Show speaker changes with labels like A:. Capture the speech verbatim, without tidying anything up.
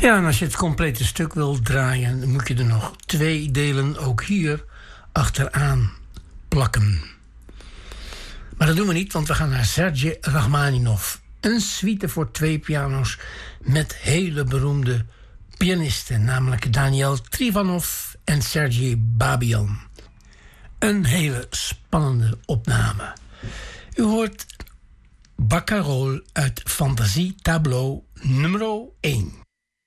A: Ja, en als je het complete stuk wil draaien, dan moet je er nog twee delen ook hier achteraan plakken. Maar dat doen we niet, want we gaan naar Sergej Rachmaninov. Een suite voor twee piano's met hele beroemde pianisten, namelijk Daniel Trivanov en Sergei Babian. Een hele spannende opname. U hoort Barcarolle uit Fantasie Tableau nummer één.